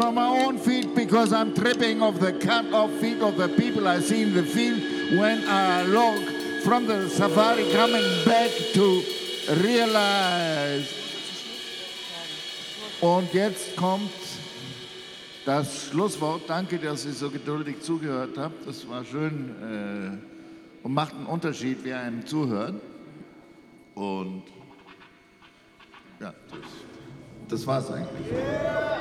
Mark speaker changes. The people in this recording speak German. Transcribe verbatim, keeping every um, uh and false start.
Speaker 1: from my own feet because I'm tripping of the cut off feet of the people I see in the field when I log from the safari coming back to realize. Und jetzt kommt das Schlusswort. Danke, dass ihr so geduldig zugehört habt. Das war schön äh, und macht einen Unterschied, wer einem zuhört. Und ja, das, das war's eigentlich.